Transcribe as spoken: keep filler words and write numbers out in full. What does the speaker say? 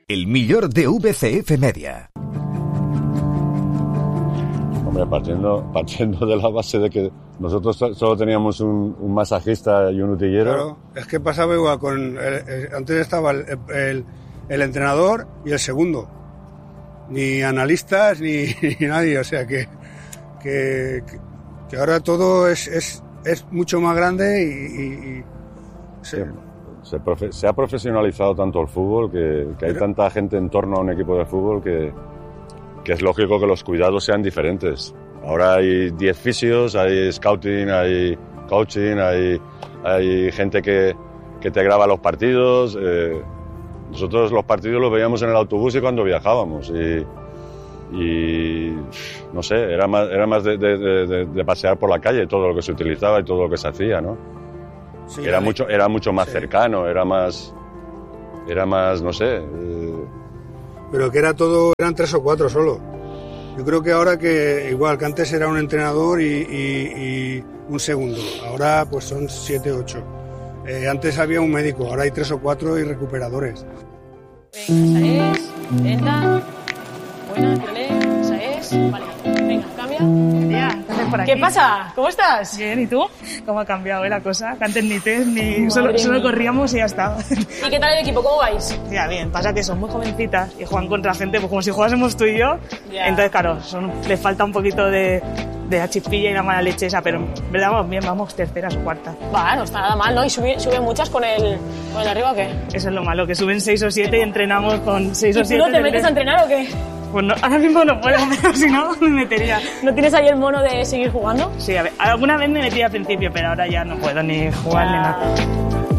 El millor de V C F Media. Hombre, partiendo, partiendo de la base de que nosotros solo teníamos un, un masajista y un utillero. Claro, es que pasaba igual con... El, el, antes estaba el, el, el entrenador y el segundo. Ni analistas ni, ni nadie, o sea que, que, que ahora todo es, es, es mucho más grande y... y, y se, se, profe, se ha profesionalizado tanto el fútbol que, que hay Pero, tanta gente en torno a un equipo de fútbol que... que es lógico que los cuidados sean diferentes. Ahora hay diez fisios, hay scouting, hay coaching, hay, hay gente que, que te graba los partidos. Eh, nosotros los partidos los veíamos en el autobús y cuando viajábamos. Y, y no sé, era más, era más de, de, de, de pasear por la calle, todo lo que se utilizaba y todo lo que se hacía, ¿no? Sí, era, mucho, era mucho más sí. cercano, era más, era más, no sé... Eh, pero que era todo, eran tres o cuatro solo. Yo creo que ahora que, igual que antes era un entrenador y, y, y un segundo, ahora pues son siete, ocho. Eh, antes había un médico, ahora hay tres o cuatro y recuperadores. Venga, esa es, lenta, buena, tiene, esa es, vale, venga, cambia. Ya, por aquí. ¿Qué pasa? ¿Cómo estás? Bien, ¿y tú? ¿Cómo ha cambiado eh, la cosa? Que antes ni test, ni solo, solo corríamos y ya está. ¿Y qué tal el equipo? ¿Cómo vais? Ya, bien, pasa que son muy jovencitas y juegan contra gente pues como si jugásemos tú y yo. Ya. Entonces, claro, son, les falta un poquito de, de la chispilla y la mala leche esa, pero en verdad vamos bien, vamos terceras o cuartas. Va, no está nada mal, ¿no? ¿Y suben, suben muchas con el, con el arriba o qué? Eso es lo malo, que suben seis o siete y entrenamos con seis o siete. ¿Y tú no te metes a entrenar o qué? Pues no, ahora mismo no puedo, pero si no, me metería. ¿No tienes ahí el mono de seguir jugando? Sí, a ver, alguna vez me metí al principio, pero ahora ya no puedo ni jugar ah. ni nada.